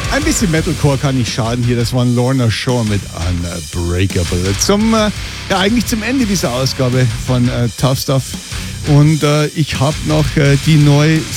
Ein bisschen Metalcore kann nicht schaden hier. Das war Lorna Shore mit Unbreakable. Eigentlich zum Ende dieser Ausgabe von Tough Stuff. Und ich habe noch die neue